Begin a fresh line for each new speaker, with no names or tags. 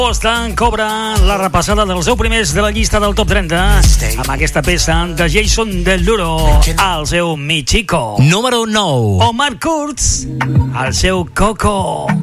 Boston cobra la repassada dels 10 primers de la llista del top 30 amb aquesta peça de Jason Derulo, el seu Mi Chico.
Número 9.
Omar Kurz, el seu Coco.